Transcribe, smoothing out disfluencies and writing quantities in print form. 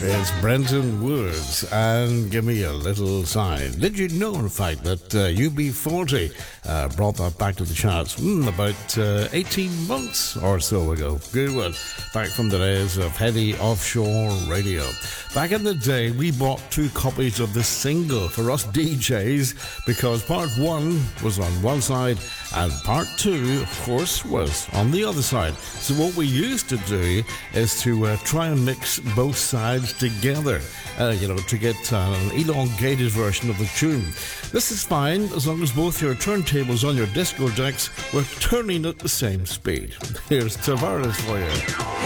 It's Brenton Woods and Give Me a Little Sign. Did you know, in fact, that UB40 brought that back to the charts about 18 months or so ago? Good one. Back from the days of heavy offshore radio. Back in the day, we bought 2 copies of the single for us DJs because part 1 was on one side and part 2, of course, was on the other side. So what we used to do is to try and mix both sides together, to get an elongated version of the tune. This is fine as long as both your turntables on your disco decks were turning at the same speed. Here's Tavares for you.